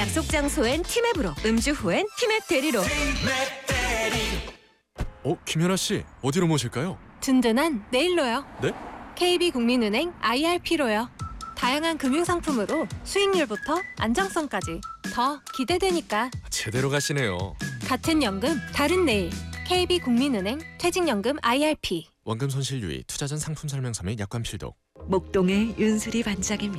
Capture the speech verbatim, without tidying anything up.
약속 장소엔 티맵으로, 음주 후엔 티맵 대리로. 어, 김연아 씨, 어디로 모실까요? 든든한 내일로요. 네? 케이비국민은행 아이알피로요. 다양한 금융상품으로 수익률부터 안정성까지 더 기대되니까. 제대로 가시네요. 같은 연금, 다른 내일. 케이비국민은행 퇴직연금 아이알피. 원금 손실 유의, 투자 전 상품 설명서 및 약관 필독. 목동의 윤수리 반장입니다.